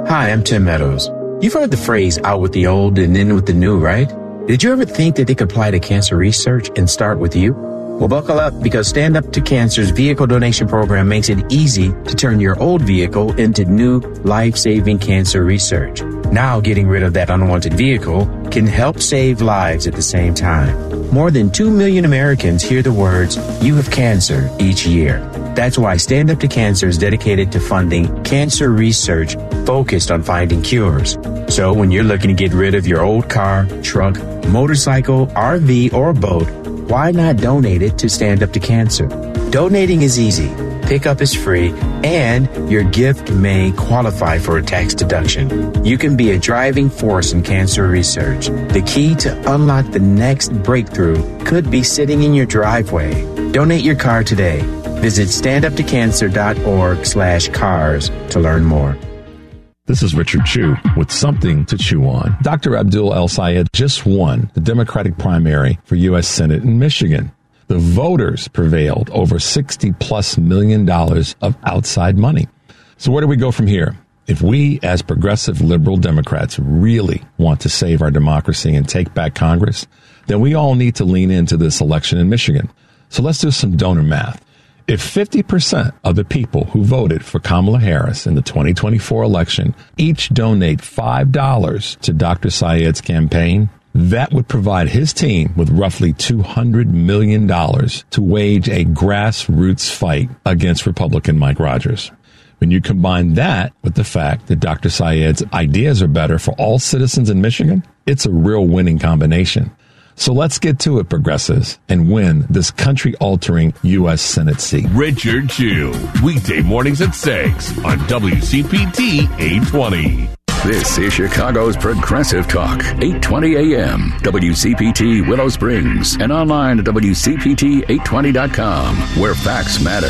Hi, I'm Tim Meadows. You've heard the phrase out with the old and in with the new, right? Did you ever think that they could apply to cancer research and start with you? Well, buckle up, because Stand Up to Cancer's vehicle donation program makes it easy to turn your old vehicle into new life-saving cancer research. Now, getting rid of that unwanted vehicle can help save lives at the same time. More than 2 million Americans hear the words, "You have cancer," each year. That's why Stand Up to Cancer is dedicated to funding cancer research focused on finding cures. So when you're looking to get rid of your old car, truck, motorcycle, RV, or boat, why not donate it to Stand Up to Cancer? Donating is easy, pickup is free, and your gift may qualify for a tax deduction. You can be a driving force in cancer research. The key to unlock the next breakthrough could be sitting in your driveway. Donate your car today. Visit standuptocancer.org/cars to learn more. This is Richard Chew with something to chew on. Dr. Abdul El-Sayed just won the Democratic primary for U.S. Senate in Michigan. The voters prevailed over $60+ million of outside money. So where do we go from here? If we, as progressive liberal Democrats, really want to save our democracy and take back Congress, then we all need to lean into this election in Michigan. So let's do some donor math. If 50% of the people who voted for Kamala Harris in the 2024 election each donate $5 to Dr. Sayed's campaign, that would provide his team with roughly $200 million to wage a grassroots fight against Republican Mike Rogers. When you combine that with the fact that Dr. Sayed's ideas are better for all citizens in Michigan, it's a real winning combination. So let's get to it, progressives, and win this country-altering U.S. Senate seat. Richard Chew, weekday mornings at 6 on WCPT 820. This is Chicago's Progressive Talk, 820 AM, WCPT Willow Springs, and online at WCPT820.com, where facts matter.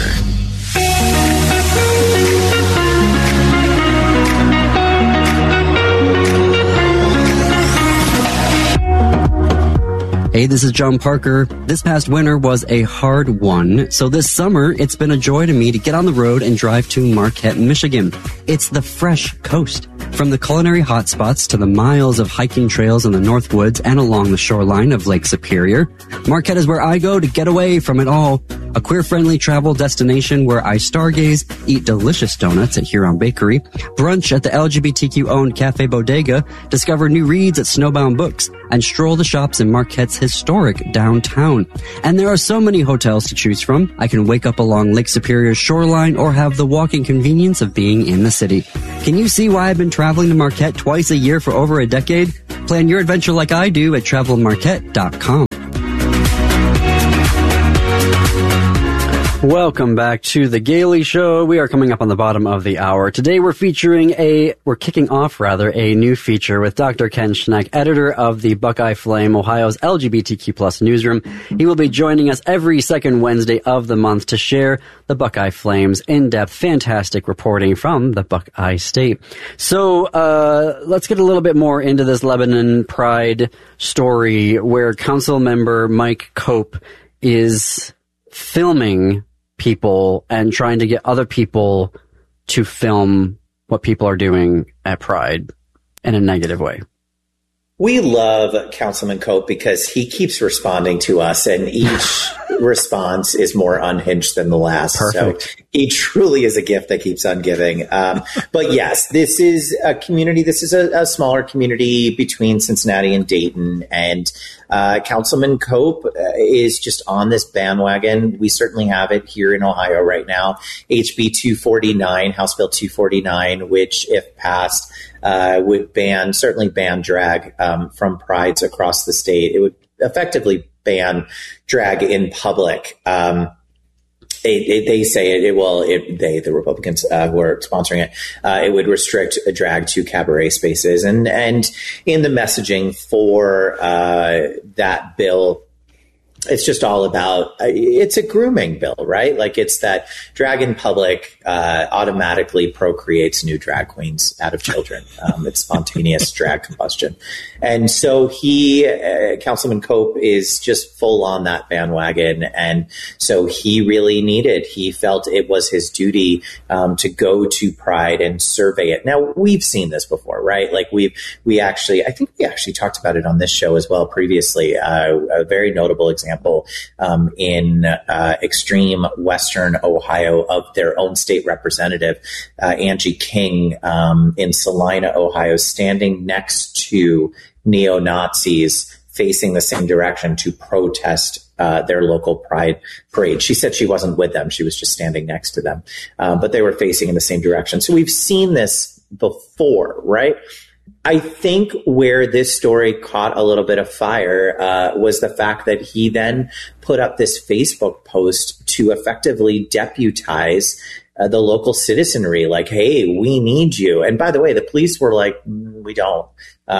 Hey, this is John Parker. This past winter was a hard one, so this summer it's been a joy to me to get on the road and drive to Marquette, Michigan. It's the fresh coast. From the culinary hotspots to the miles of hiking trails in the Northwoods and along the shoreline of Lake Superior, Marquette is where I go to get away from it all. A queer-friendly travel destination where I stargaze, eat delicious donuts at Huron Bakery, brunch at the LGBTQ-owned Cafe Bodega, discover new reads at Snowbound Books, and stroll the shops in Marquette's historic downtown. And there are so many hotels to choose from. I can wake up along Lake Superior's shoreline or have the walking convenience of being in the city. Can you see why I've been traveling to Marquette twice a year for over a decade? Plan your adventure like I do at travelmarquette.com. Welcome back to The Gailey Show. We are coming up on the bottom of the hour. Today we're kicking off a new feature with Dr. Ken Schneck, editor of the Buckeye Flame, Ohio's LGBTQ+ newsroom. He will be joining us every second Wednesday of the month to share the Buckeye Flame's in-depth, fantastic reporting from the Buckeye State. So, let's get a little bit more into this Lebanon Pride story where Council Member Mike Cope is filming people and trying to get other people to film what people are doing at Pride in a negative way. We love Councilman Cope because he keeps responding to us, and each response is more unhinged than the last. Perfect. So he truly is a gift that keeps on giving. But yes, this is a community. This is a smaller community between Cincinnati and Dayton, and Councilman Cope is just on this bandwagon. We certainly have it here in Ohio right now. HB 249, House Bill 249, which if passed, would certainly ban drag from prides across the state. It would effectively ban drag in public. They say the Republicans who are sponsoring it, it would restrict a drag to cabaret spaces. And in the messaging for that bill, it's just all about, it's a grooming bill, right? Like it's that drag in public automatically procreates new drag queens out of children. It's spontaneous drag combustion. And so Councilman Cope is just full on that bandwagon. And so he felt it was his duty to go to Pride and survey it. Now, we've seen this before, right? Like I think we actually talked about it on this show as well previously. A very notable example in extreme Western Ohio of their own state representative, Angie King, in Salina, Ohio, standing next to neo-Nazis facing the same direction to protest their local Pride parade. She said she wasn't with them. She was just standing next to them. But they were facing in the same direction. So we've seen this before, right? I think where this story caught a little bit of fire was the fact that he then put up this Facebook post to effectively deputize the local citizenry, like, hey, we need you. And by the way, the police were like, we don't.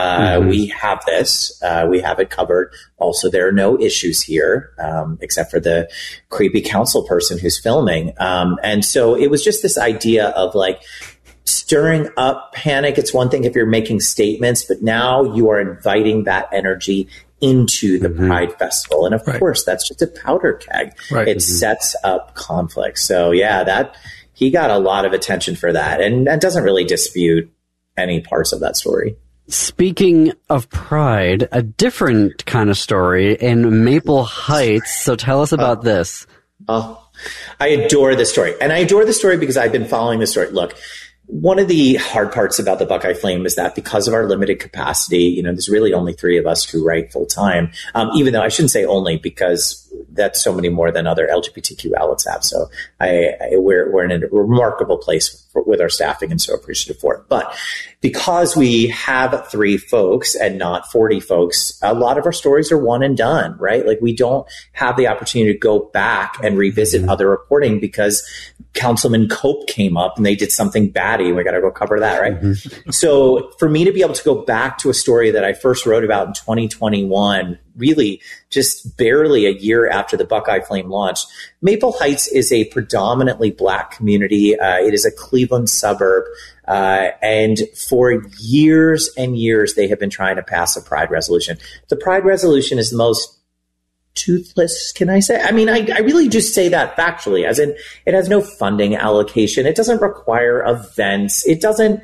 We have this. We have it covered. Also, there are no issues here, except for the creepy council person who's filming. And so it was just this idea of like, stirring up panic. It's one thing if you're making statements, but now you are inviting that energy into the Pride Festival. And of course, that's just a powder keg. Right. It sets up conflict. So yeah, he got a lot of attention for that. And that doesn't really dispute any parts of that story. Speaking of Pride, a different kind of story in Maple Heights. So tell us about this. I adore this story. And I adore the story because I've been following this story. Look, one of the hard parts about the Buckeye Flame is that because of our limited capacity, there's really only 3 of us who write full time, even though I shouldn't say only because that's so many more than other LGBTQ outlets have. So we're in a remarkable place with our staffing and so appreciative for it. But because we have 3 folks and not 40 folks, a lot of our stories are one and done, right? Like we don't have the opportunity to go back and revisit other reporting because Councilman Cope came up and they did something batty. We got to go cover that, right? So for me to be able to go back to a story that I first wrote about in 2021, really just barely a year after the Buckeye Flame launched, Maple Heights is a predominantly Black community. It is a Cleveland suburb. And for years and years, they have been trying to pass a Pride resolution. The Pride resolution is the most toothless, can I say? I mean, I really just say that factually, as in it has no funding allocation. It doesn't require events. It doesn't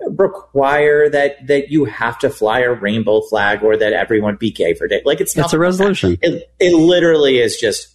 require that you have to fly a rainbow flag or that everyone be gay for day. Like it's a resolution. It literally is just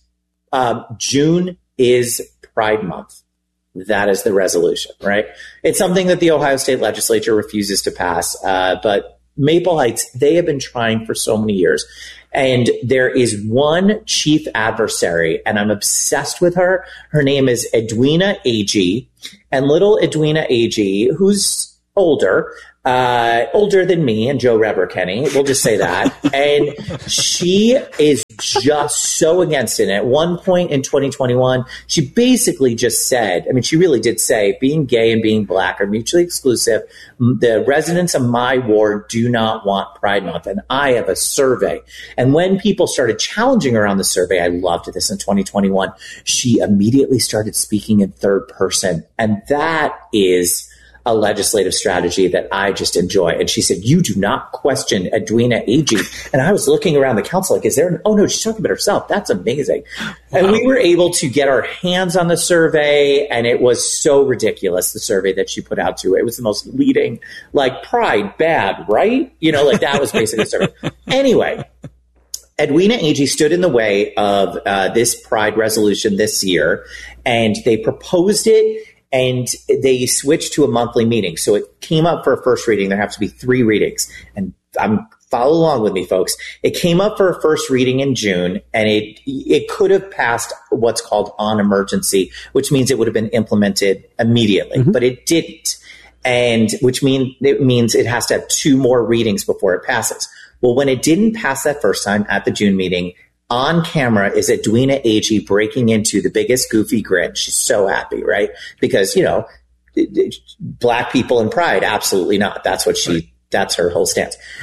June is Pride Month. That is the resolution, right? It's something that the Ohio State Legislature refuses to pass. But Maple Heights, they have been trying for so many years. And there is one chief adversary, and I'm obsessed with her. Her name is Edwina Agee. And little Edwina Agee, who's older than me and Joe Reber-Kenny, we'll just say that. And she is just so against it. And at one point in 2021, she basically just said, I mean, she really did say, being gay and being Black are mutually exclusive. The residents of my ward do not want Pride Month. And I have a survey. And when people started challenging her on the survey, I loved this in 2021, she immediately started speaking in third person. And that is a legislative strategy that I just enjoy. And she said, you do not question Edwina Agee. And I was looking around the council like, oh no, she's talking about herself. That's amazing. Wow. And we were able to get our hands on the survey, and it was so ridiculous, the survey that she put out to it. It was the most leading, like, Pride, bad, right? Like that was basically the survey. Anyway, Edwina Agee stood in the way of this Pride resolution this year, and they proposed it. And they switched to a monthly meeting. So it came up for a first reading. There have to be 3 readings. And follow along with me, folks. It came up for a first reading in June, and it could have passed what's called on emergency, which means it would have been implemented immediately. But it didn't. And which means it has to have 2 more readings before it passes. Well, when it didn't pass that first time at the June meeting, on camera is Edwina Agee breaking into the biggest goofy grin. She's so happy, right? Because, Black people in Pride, absolutely not. That's what that's her whole stance. Right.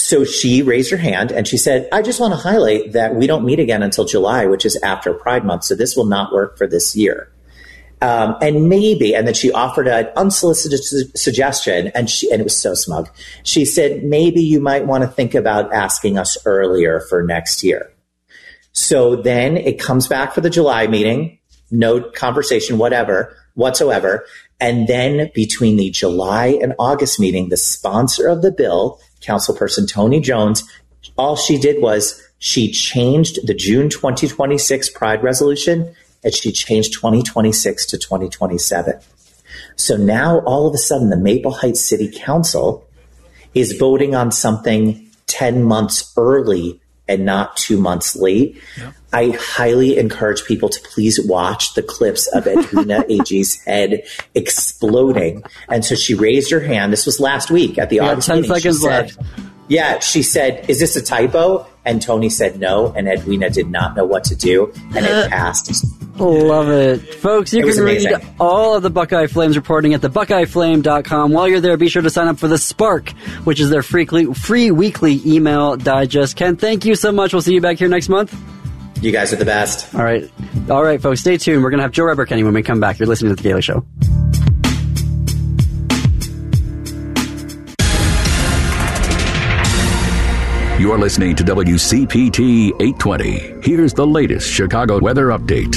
So she raised her hand and she said, I just want to highlight that we don't meet again until July, which is after Pride Month. So this will not work for this year. And then she offered an unsolicited suggestion, and it was so smug. She said, maybe you might want to think about asking us earlier for next year. So then it comes back for the July meeting, no conversation, whatsoever. And then between the July and August meeting, the sponsor of the bill, Councilperson Tony Jones, all she did was she changed the June 2026 Pride resolution, and she changed 2026 to 2027. So now all of a sudden the Maple Heights City Council is voting on something 10 months early and not 2 months late. Yep. I highly encourage people to please watch the clips of Edwina Agee's head exploding. And so she raised her hand. This was last week at the August 10 meeting. seconds left. Yeah, she said, is this a typo? And Tony said no, and Edwina did not know what to do, and it passed. Love it. Folks, you can read all of the Buckeye Flames reporting at thebuckeyeflame.com. While you're there, be sure to sign up for the Spark, which is their free weekly email digest. Ken, thank you so much. We'll see you back here next month. You guys are the best. All right, folks, stay tuned. We're going to have Joe Reberkenny when we come back. You're listening to The Daily Show. You're listening to WCPT 820. Here's the latest Chicago weather update.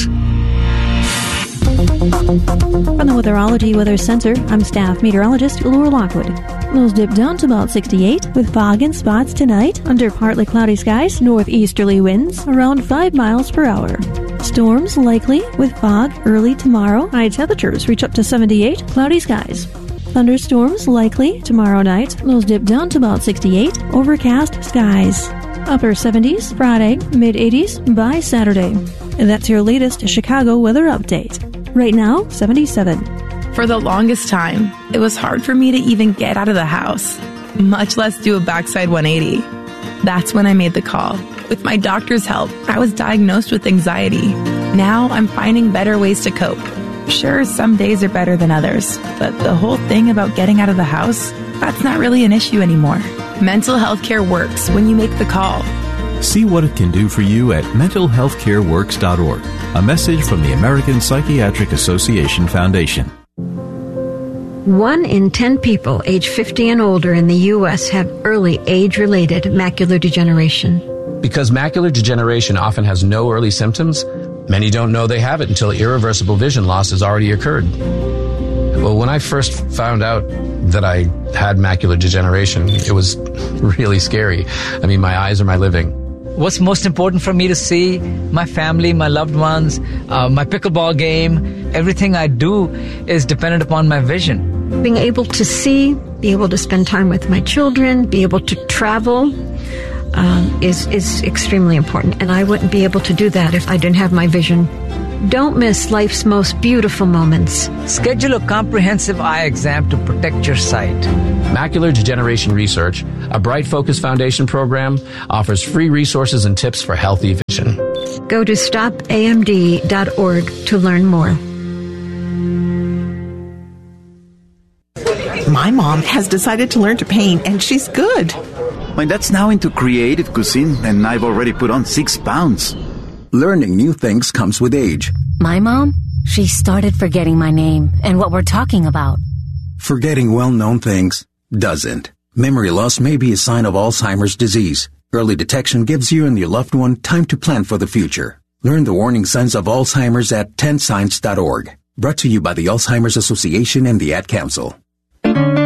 From the Weatherology Weather Center, I'm staff meteorologist Laura Lockwood. Lows dip down to about 68 with fog in spots tonight under partly cloudy skies, northeasterly winds around 5 miles per hour. Storms likely with fog early tomorrow. High temperatures reach up to 78, cloudy skies. Thunderstorms likely tomorrow night. Lows dip down to about 68. Overcast skies. Upper 70s Friday, mid 80s by Saturday. And that's your latest Chicago weather update. Right now, 77. For the longest time, it was hard for me to even get out of the house, much less do a backside 180. That's when I made the call. With my doctor's help, I was diagnosed with anxiety. Now I'm finding better ways to cope. Sure, some days are better than others, but the whole thing about getting out of the house, that's not really an issue anymore. Mental health care works when you make the call. See what it can do for you at mentalhealthcareworks.org. A message from the American Psychiatric Association Foundation. 1 in 10 people age 50 and older in the U.S. have early age-related macular degeneration. Because macular degeneration often has no early symptoms, many don't know they have it until irreversible vision loss has already occurred. Well, when I first found out that I had macular degeneration, it was really scary. I mean, my eyes are my living. What's most important for me to see? My family, my loved ones, my pickleball game. Everything I do is dependent upon my vision. Being able to see, be able to spend time with my children, be able to travel is extremely important. And I wouldn't be able to do that if I didn't have my vision. Don't miss life's most beautiful moments. Schedule a comprehensive eye exam to protect your sight. Macular Degeneration Research, a Bright Focus Foundation program, offers free resources and tips for healthy vision. Go to stopamd.org to learn more. My mom has decided to learn to paint, and she's good. My dad's now into creative cuisine, and I've already put on 6 pounds. Learning new things comes with age. My mom, she started forgetting my name and what we're talking about. Forgetting well-known things doesn't. Memory loss may be a sign of Alzheimer's disease. Early detection gives you and your loved one time to plan for the future. Learn the warning signs of Alzheimer's at 10signs.org. Brought to you by the Alzheimer's Association and the Ad Council.